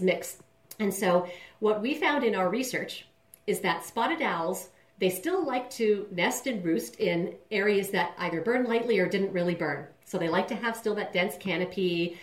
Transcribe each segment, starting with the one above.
It's mixed. And so what we found in our research is that spotted owls, they still like to nest and roost in areas that either burn lightly or didn't really burn. So they like to have still that dense canopy,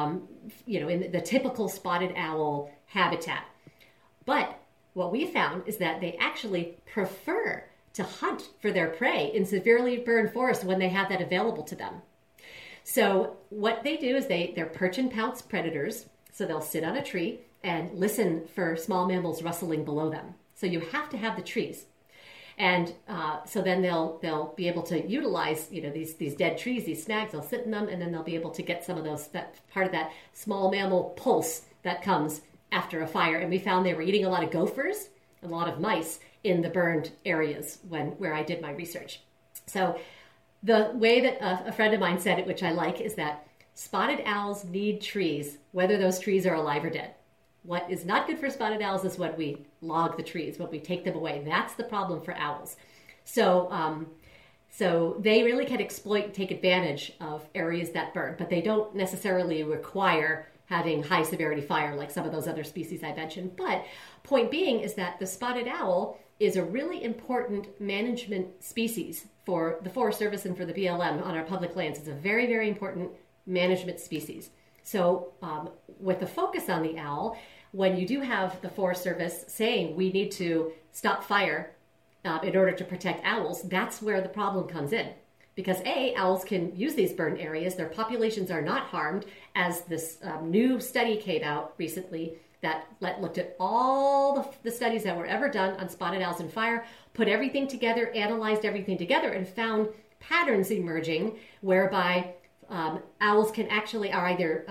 in the typical spotted owl habitat. But what we found is that they actually prefer to hunt for their prey in severely burned forests when they have that available to them. So what they do is they're perch and pounce predators. So they'll sit on a tree and listen for small mammals rustling below them. So you have to have the trees. And so then they'll be able to utilize, these dead trees, these snags, they'll sit in them, and then they'll be able to get some of that part of that small mammal pulse that comes after a fire. And we found they were eating a lot of gophers, a lot of mice in the burned areas where I did my research. So the way that a friend of mine said it, which I like, is that spotted owls need trees, whether those trees are alive or dead. What is not good for spotted owls is when we log the trees, when we take them away. That's the problem for owls. So they really can exploit and take advantage of areas that burn, but they don't necessarily require having high severity fire like some of those other species I mentioned. But point being is that the spotted owl is a really important management species for the Forest Service and for the BLM on our public lands. It's a very, very important management species. So with the focus on the owl, when you do have the Forest Service saying we need to stop fire in order to protect owls, that's where the problem comes in. Because owls can use these burned areas. Their populations are not harmed, as this new study came out recently that looked at all the studies that were ever done on spotted owls and fire, put everything together, analyzed everything together, and found patterns emerging whereby owls are either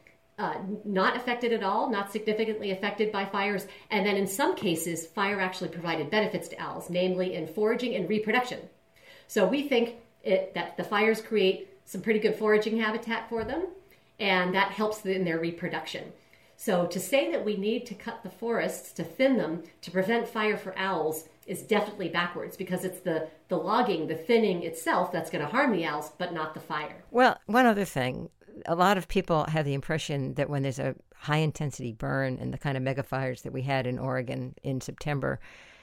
not affected at all, not significantly affected by fires, and then in some cases, fire actually provided benefits to owls, namely in foraging and reproduction. So we think that the fires create some pretty good foraging habitat for them, and that helps in their reproduction. So to say that we need to cut the forests, to thin them, to prevent fire for owls is definitely backwards, because it's the logging, the thinning itself that's going to harm the owls, but not the fire. Well, one other thing. A lot of people have the impression that when there's a high-intensity burn and the kind of mega fires that we had in Oregon in September,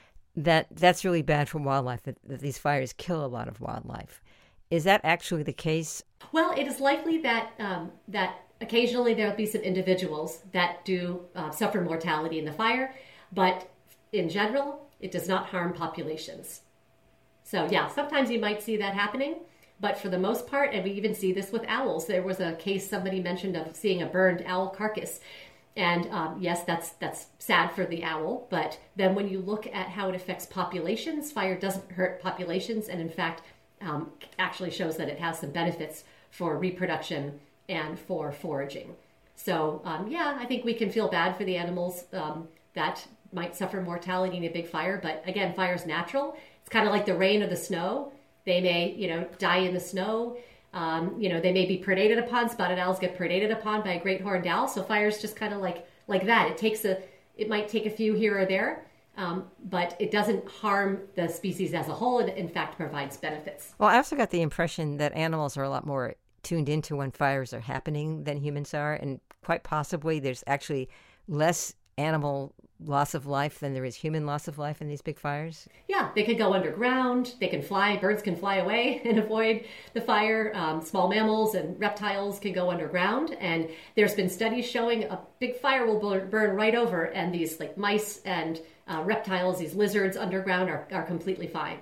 that's really bad for wildlife, that these fires kill a lot of wildlife. Is that actually the case? Well, it is likely that occasionally there'll be some individuals that do suffer mortality in the fire, but in general, it does not harm populations. So yeah, sometimes you might see that happening, but for the most part, and we even see this with owls, there was a case somebody mentioned of seeing a burned owl carcass. And yes, that's sad for the owl, but then when you look at how it affects populations, fire doesn't hurt populations, and in fact, actually shows that it has some benefits for reproduction and for foraging. So I think we can feel bad for the animals that might suffer mortality in a big fire, but again, fire is natural. It's kind of like the rain or the snow. They may, die in the snow. They may be predated upon. Spotted owls get predated upon by a great horned owl. So fire's just kind of like that. It might take a few here or there, but it doesn't harm the species as a whole. It in fact provides benefits. Well, I also got the impression that animals are a lot more tuned into when fires are happening than humans are, and quite possibly there's actually less animal loss of life than there is human loss of life in these big fires? Yeah, they could go underground. They can fly. Birds can fly away and avoid the fire. Small mammals and reptiles can go underground. And there's been studies showing a big fire will burn right over, and these like mice and reptiles, these lizards underground are completely fine.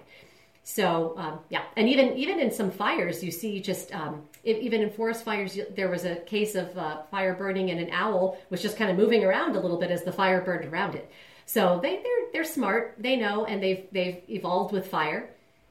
So and even in some fires, you see just even in forest fires, there was a case of fire burning, and an owl was just kind of moving around a little bit as the fire burned around it. So they're smart, they know, and they've evolved with fire.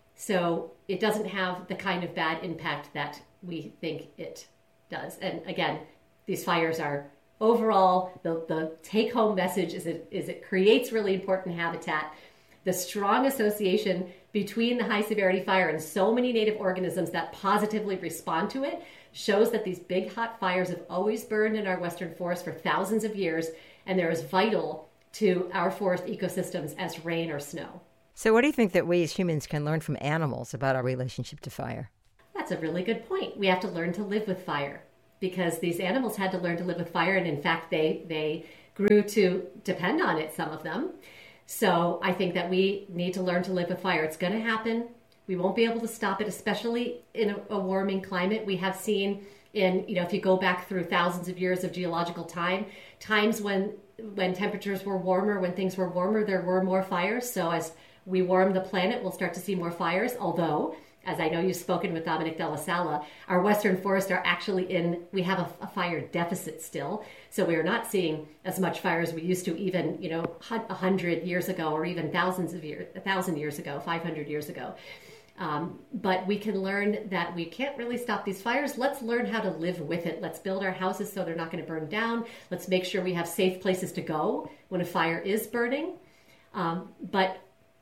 So it doesn't have the kind of bad impact that we think it does. And again, these fires are overall the take-home message is it creates really important habitat. The strong association between the high severity fire and so many native organisms that positively respond to it shows that these big hot fires have always burned in our western forests for thousands of years, and they're as vital to our forest ecosystems as rain or snow. So what do you think that we as humans can learn from animals about our relationship to fire? That's a really good point. We have to learn to live with fire, because these animals had to learn to live with fire, and in fact they grew to depend on it, some of them. So I think that we need to learn to live with fire. It's going to happen. We won't be able to stop it, especially in a warming climate. We have seen if you go back through thousands of years of geological times when temperatures were warmer, when things were warmer, there were more fires. So as we warm the planet, we'll start to see more fires. Although, as I know you've spoken with Dominic Della Sala, our western forests are actually we have a fire deficit still. So we are not seeing as much fire as we used to even, 100 years ago, or even 1,000 years ago, 500 years ago. But we can learn that we can't really stop these fires. Let's learn how to live with it. Let's build our houses so they're not going to burn down. Let's make sure we have safe places to go when a fire is burning. But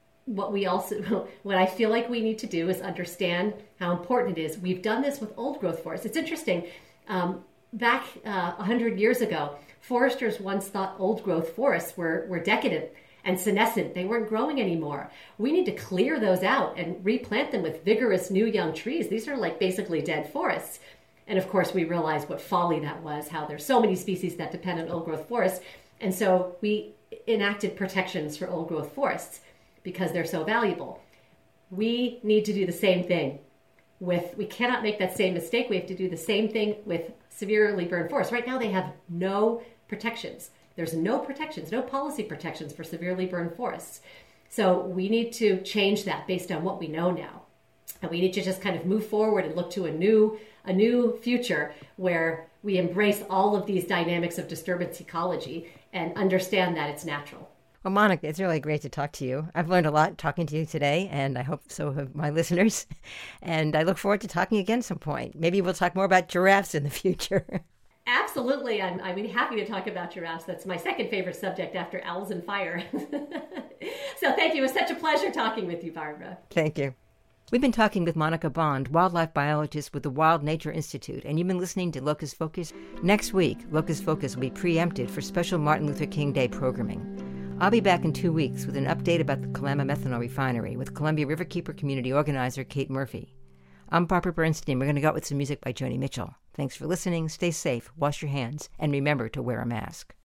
what I feel like we need to do is understand how important it is. We've done this with old growth forests. It's interesting. Back 100 years ago, foresters once thought old growth forests were decadent and senescent. They weren't growing anymore. We need to clear those out and replant them with vigorous new young trees. These are like basically dead forests. And of course, we realized what folly that was, how there's so many species that depend on old growth forests. And so we enacted protections for old growth forests because they're so valuable. We need to do the same thing we cannot make that same mistake. We have to do the same thing with severely burned forests. Right now, they have no protections. There's no protections, no policy protections for severely burned forests. So we need to change that based on what we know now. And we need to just kind of move forward and look to a new future where we embrace all of these dynamics of disturbance ecology and understand that it's natural. Well, Monica, it's really great to talk to you. I've learned a lot talking to you today, and I hope so have my listeners. And I look forward to talking again some point. Maybe we'll talk more about giraffes in the future. Absolutely. I'd be happy to talk about giraffes. That's my second favorite subject after owls and fire. So thank you. It was such a pleasure talking with you, Barbara. Thank you. We've been talking with Monica Bond, wildlife biologist with the Wild Nature Institute, and you've been listening to Locus Focus. Next week, Locus Focus will be preempted for special Martin Luther King Day programming. I'll be back in 2 weeks with an update about the Kalama Methanol Refinery with Columbia Riverkeeper community organizer Kate Murphy. I'm Barbara Bernstein. We're going to go out with some music by Joni Mitchell. Thanks for listening. Stay safe, wash your hands, and remember to wear a mask.